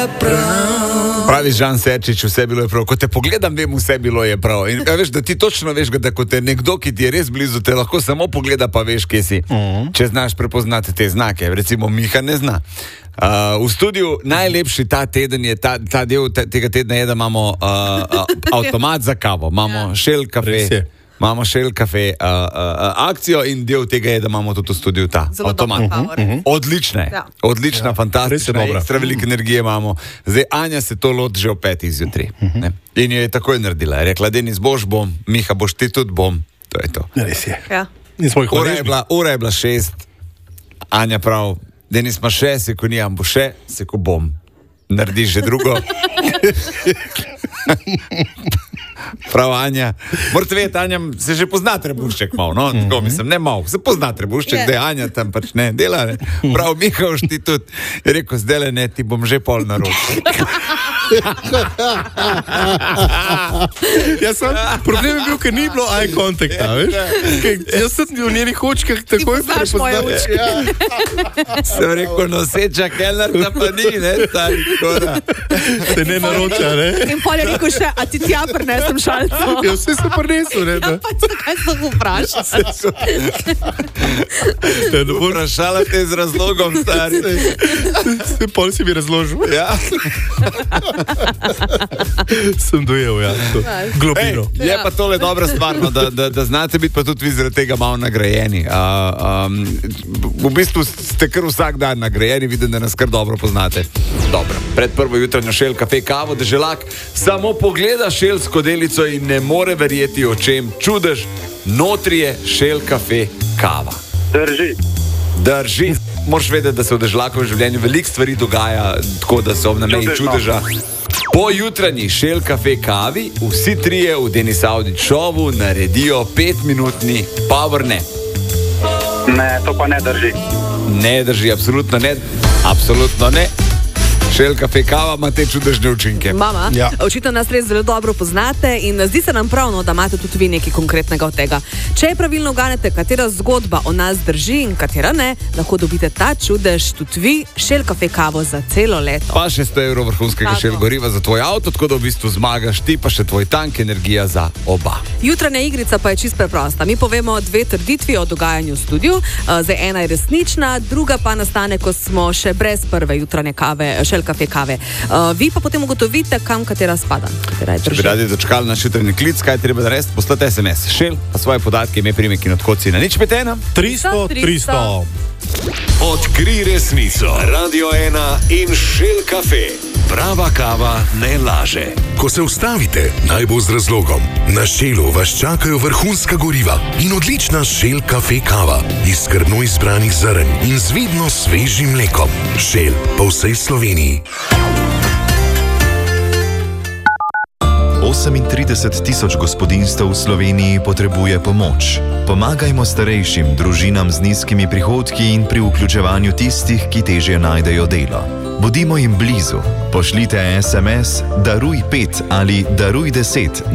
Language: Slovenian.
Pravi Žan Serčič, vse bilo je prav. Ko te pogledam, vem, vse bilo je prav. In veš, da ti točno veš, da ko te nekdo, ki ti je res blizu, te lahko samo pogleda, pa veš, kje si. Če znaš prepoznati te znake. Recimo Miha ne zna. V studiu najlepši ta teden je, ta del tega tedna je, da imamo avtomat za kavo. Imamo Shell Cafe. Imamo Shell Cafe akcijo in del tega je, da imamo tudi v studiu ta avtomat. Odlična, fantastična, ekstra veliko energije imamo. Zdaj, Anja se to loti že ob 5 zjutraj. In jo je takoj naredila. Je rekla, Denis, boš bom, Miha, boš ti tudi bom. To je to. Res je. Ja. Ura je bila 6. Anja prav, Denis ima še, seko nijam, bo še, seko bom. Narediš že drugo. Prav, Anja. Morate vedeti, Anja se že pozna trebušček malo, no? Tako mislim, ne malo, se pozna trebušček, da je Anja tam pač ne dela, ne? Prav, Miha, už ti tudi. Je rekel, zdaj ne, ti bom že pol na roki. Problem je bil, ker ni bilo eye contacta, veš? Jaz sem v njenih očkah takoj prepoznal. Sem rekel, noseča kelnerka pa ni, ne? Se ne naroča, ne? In pol je rekel še, a ti tja prinesem šalco? Ja, vse sem prinesel, ne? Ja, pa kaj sem vprašal? Vprašala te z razlogom, stari. Pol si mi razložil. Ja. Sem dojel, ja. Globino. Je pa tole dobra stvar, no, da znate biti pa tudi vi zaradi tega malo nagrajeni. V bistvu ste kar vsak dan nagrajeni, vidim, da nas kar dobro poznate. Dobro, pred prvo jutranjo Shell Cafe kavo, deželak samo pogleda Shell skodelico in ne more verjeti, o čem čudež. Notri je Shell Cafe kava. Drži. Moraš vedeti, da se v deželakovem življenju veliko stvari dogaja, tako da so na meji čudeža. Po jutranji Shell Cafe kavi vsi trije v Denis Audić šovu naredijo 5-minutni power nap. Ne, to pa ne drži. Ne drži, absolutno ne. Absolutno ne. Shell Cafe kava ima te čudežne učinke. Mama, ja. Očitno nas res zelo dobro poznate in zdi se nam pravno, da imate tudi vi nekaj konkretnega od tega. Če pravilno uganete, katera zgodba o nas drži in katera ne, lahko dobite ta čudež tudi vi, Shell Cafe kavo za celo leto. Pa 600 € vrhunskega Shell goriva za tvoj avto, tako da v bistvu zmagaš ti, pa še tvoj tank, energija za oba. Jutranja igrica pa je čist preprosta. Mi povemo 2 trditvi o dogajanju v studiu. Zdaj, ena je resnična, druga pa nastane, ko smo še brez prve jutranje kave, Shell Cafe kave. Vi pa potem ugotovite, kam katera spada. Če bi radi dočkali naš jutrajni klic, kaj treba narediti, poslati SMS Shell, pa svoje podatke, ime, priimek in odkod si na 051 300. Odkrij resnico. Radio 1 in Shell Cafe. Prava kava ne laže. Ko se ustavite, naj bo z razlogom. Na Shellu vas čakajo vrhunska goriva in odlična Shell Cafe kava iz skrbno izbranih zrn in z vidno svežim mlekom. Shell po vsej Sloveniji. 38 tisoč gospodinjstev v Sloveniji potrebuje pomoč. Pomagajmo starejšim, družinam z nizkimi prihodki in pri vključevanju tistih, ki težje najdejo delo. Bodimo jim blizu. Pošljite SMS Daruj 5 ali Daruj 10